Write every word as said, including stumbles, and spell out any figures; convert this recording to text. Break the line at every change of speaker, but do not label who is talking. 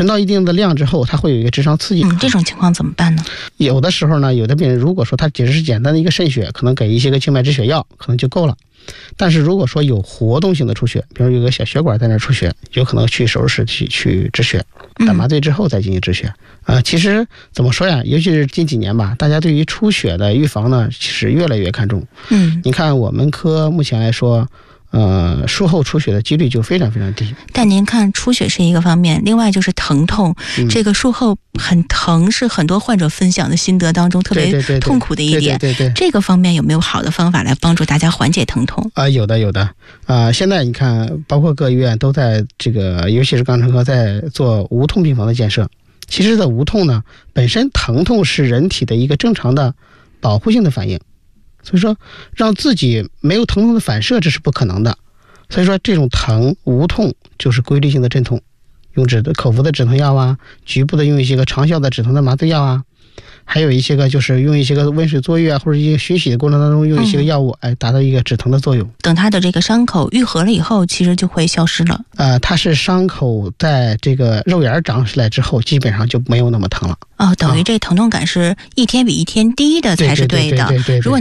存到一定的量之后，它会有一个直肠刺激。
嗯，这种情况怎么办呢？
有的时候呢，有的病人如果说他只是简单的一个渗血，可能给一些个静脉止血药可能就够了。但是如果说有活动性的出血，比如有个小血管在那出血，有可能去手术室去去止血，打麻醉之后再进行止血。呃，其实怎么说呀？尤其是近几年吧，大家对于出血的预防呢，其实越来越看重。
嗯，
你看我们科目前来说，呃，术后出血的几率就非常非常低。
但您看，出血是一个方面，另外就是疼痛，嗯、这个术后很疼是很多患者分享的心得当中特别痛苦的一点。
对对 对, 对, 对, 对, 对, 对
这个方面有没有好的方法来帮助大家缓解疼痛？
啊、呃，有的有的啊、呃。现在你看，包括各医院都在这个，尤其是肛肠科在做无痛病房的建设。其实的无痛呢，本身疼痛是人体的一个正常的保护性的反应。所以说让自己没有疼痛的反射，这是不可能的。所以说这种疼无痛就是规律性的镇痛，用止口服的止疼药啊，局部的用一些个长效的止疼的麻醉药啊，还有一些个就是用一些个温水坐浴啊，或者一些熏洗的过程当中用一些个药物，哎，达到一个止疼的作用。
等它的这个伤口愈合了以后，其实就会消失了。
呃，它是伤口在这个肉芽长出来之后，基本上就没有那么疼了。
哦，等于这疼痛感是一天比一天低的才是对的。
对对对对对对。
如果